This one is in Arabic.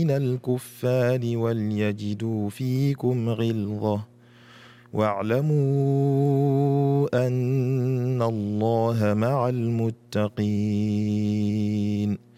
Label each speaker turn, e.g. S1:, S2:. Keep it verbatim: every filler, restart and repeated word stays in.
S1: من الكفار وليجدوا فيكم غلظة واعلموا أن الله مع المتقين.